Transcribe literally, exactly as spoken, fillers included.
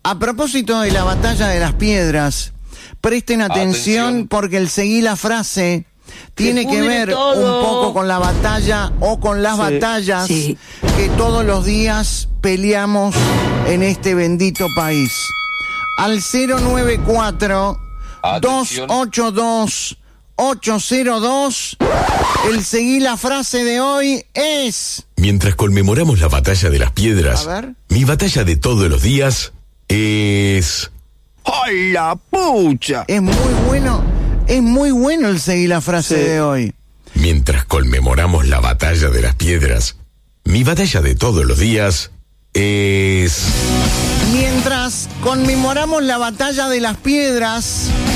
A propósito de la batalla de las piedras, presten atención, Atención. porque el seguí la frase tiene que pudre ver todo. un poco con la batalla o con las Sí. batallas Sí. que todos los días peleamos en este bendito país. Al cero nueve cuatro, dos Atención. ocho dos, ocho cero dos, el seguí la frase de hoy es... Mientras conmemoramos la batalla de las piedras, A ver. mi batalla de todos los días es... ¡Ay, la pucha! Es muy bueno, es muy bueno el seguí la frase Sí. de hoy. Mientras conmemoramos la batalla de las piedras, mi batalla de todos los días es... Mientras conmemoramos la batalla de las piedras,